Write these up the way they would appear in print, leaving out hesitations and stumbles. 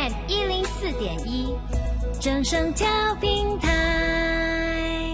FM 104.1，正声调平台。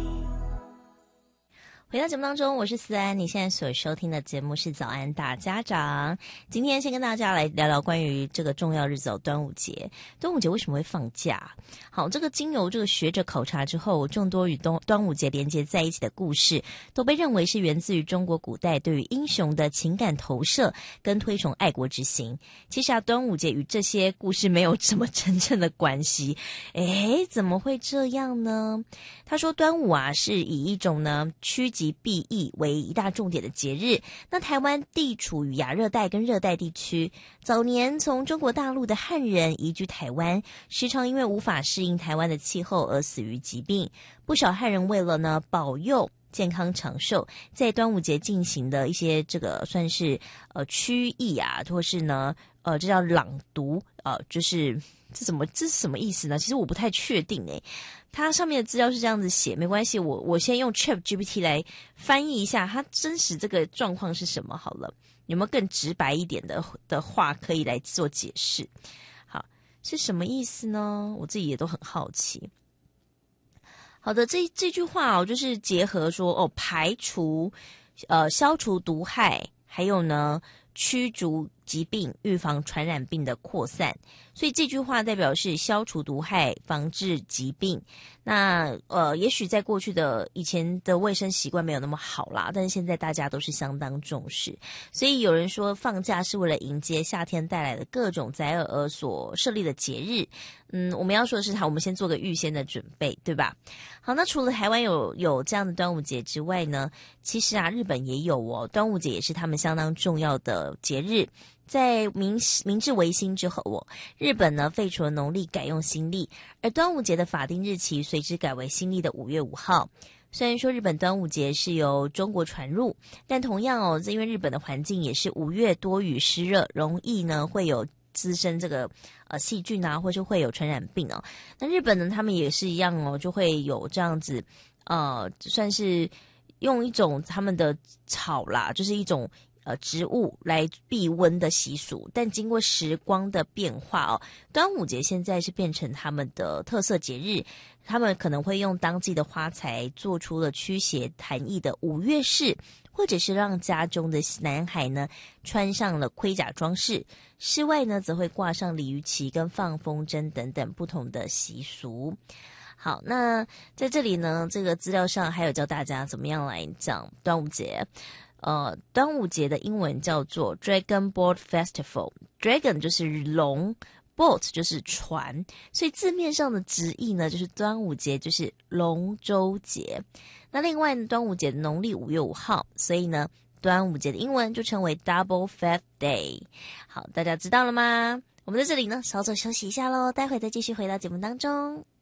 回到节目当中，我是思安，你现在所收听的节目是早安大家长。今天先跟大家来聊聊关于这个重要日子端午节。端午节为什么会放假？好，这个经由这个学者考察之后，众多与端午节连接在一起的故事，都被认为是源自于中国古代对于英雄的情感投射跟推崇爱国之心。其实端午节与这些故事没有什么真正的关系。怎么会这样呢？他说端午是以一种呢趋吉避疫为一大重点的节日。那台湾地处于亚热带跟热带地区，早年从中国大陆的汉人移居台湾，时常因为无法适应台湾的气候而死于疾病。不少汉人为了呢保佑健康长寿，在端午节进行的一些这个算是驱疫或是呢这叫朗读就是这是什么意思呢？其实我不太确定它上面的资料是这样子写，没关系，我先用 ChatGPT 来翻译一下它真实这个状况是什么好了，有没有更直白一点的话可以来做解释？好，是什么意思呢？我自己也都很好奇。好的，这句话就是结合说排除消除毒害，还有呢驱逐疾病，预防传染病的扩散。所以这句话代表是消除毒害，防治疾病。那也许在过去的以前的卫生习惯没有那么好啦，但是现在大家都是相当重视。所以有人说放假是为了迎接夏天带来的各种载而所设立的节日。我们要说的是我们先做个预先的准备，对吧？好，那除了台湾有这样的端午节之外呢，其实日本也有端午节也是他们相当重要的节日。在明治维新之后日本呢废除了农历，改用新历，而端午节的法定日期随之改为新历的5月5号。虽然说日本端午节是由中国传入，但同样因为日本的环境也是5月多雨湿热，容易呢会有滋生这个细菌或是会有传染病那日本呢他们也是一样就会有这样子算是用一种他们的草啦，就是一种植物来避温的习俗。但经过时光的变化端午节现在是变成他们的特色节日，他们可能会用当季的花材做出了驱邪弹疫的五月饰，或者是让家中的男孩呢穿上了盔甲装饰，室外呢则会挂上鲤鱼旗跟放风筝等等不同的习俗。好，那在这里呢这个资料上还有教大家怎么样来讲端午节。端午节的英文叫做 Dragon Boat Festival， Dragon 就是龙， Boat 就是船，所以字面上的直译呢就是端午节就是龙舟节。那另外呢端午节的农历5月5号，所以呢端午节的英文就称为 Double Fat Day。 好，大家知道了吗？我们在这里呢稍作休息一下咯，待会再继续回到节目当中。